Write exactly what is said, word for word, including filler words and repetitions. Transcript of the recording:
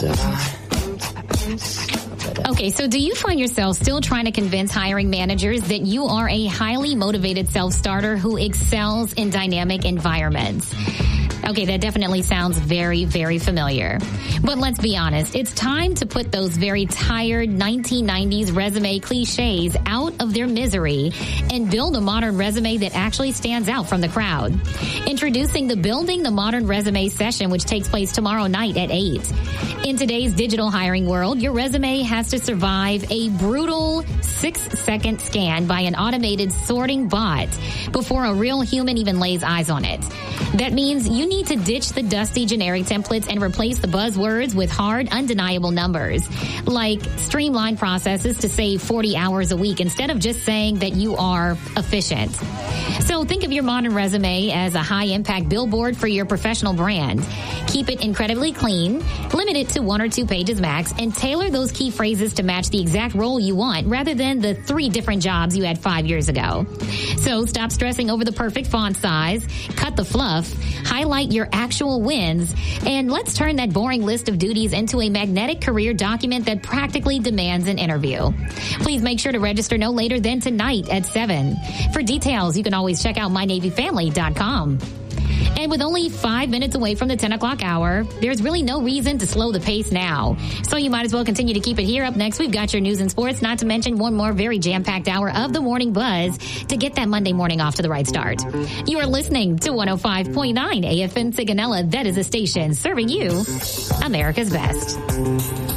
Okay, so do you find yourself still trying to convince hiring managers that you are a highly motivated self-starter who excels in dynamic environments? Okay, that definitely sounds very, very familiar. But let's be honest, it's time to put those very tired nineteen nineties resume cliches out of their misery and build a modern resume that actually stands out from the crowd. Introducing the Building the Modern Resume session, which takes place tomorrow night at eight. In today's digital hiring world, your resume has to survive a brutal six-second scan by an automated sorting bot before a real human even lays eyes on it. That means you need to ditch the dusty generic templates and replace the buzzwords with hard, undeniable numbers, like streamlined processes to save forty hours a week instead of just saying that you are efficient. So think of your modern resume as a high-impact billboard for your professional brand. Keep it incredibly clean, limit it to one or two pages max, and tailor those key phrases to match the exact role you want rather than the three different jobs you had five years ago. So stop stressing over the perfect font size, cut the fluff, highlight your actual wins, and let's turn that boring list of duties into a magnetic career document that practically demands an interview. Please make sure to register no later than tonight at seven. For details, you can always check out my navy family dot com. And with only five minutes away from the ten o'clock hour, there's really no reason to slow the pace now. So you might as well continue to keep it here. Up next, we've got your news and sports, not to mention one more very jam-packed hour of the Morning Buzz to get that Monday morning off to the right start. You are listening to one oh five point nine A F M Sigonella. That is a station serving you America's best.